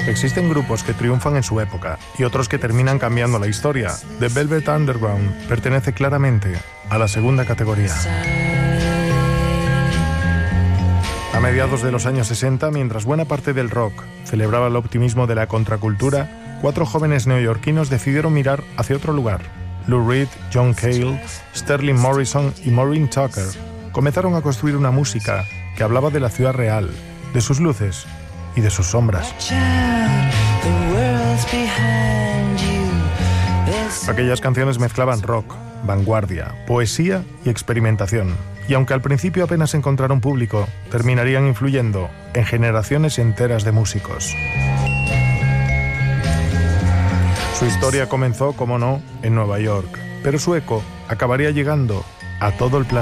Existen grupos que triunfan en su época y otros que terminan cambiando la historia. The Velvet Underground pertenece claramente a la segunda categoría. A mediados de los años 60, mientras buena parte del rock celebraba el optimismo de la contracultura, 4 jóvenes neoyorquinos decidieron mirar hacia otro lugar. Lou Reed, John Cale, Sterling Morrison y Maureen Tucker comenzaron a construir una música que hablaba de la ciudad real, de sus luces y de sus sombras. Aquellas canciones mezclaban rock, vanguardia, poesía y experimentación. Y aunque al principio apenas encontraron público, terminarían influyendo en generaciones enteras de músicos. Su historia comenzó, como no, en Nueva York, pero su eco acabaría llegando a todo el planeta.